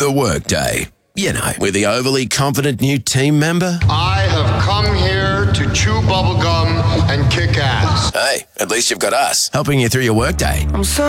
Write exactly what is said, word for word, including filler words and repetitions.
The workday. You know, with the overly confident new team member. I have come here to chew bubblegum and kick ass. Hey, at least you've got us helping you through your workday. I'm so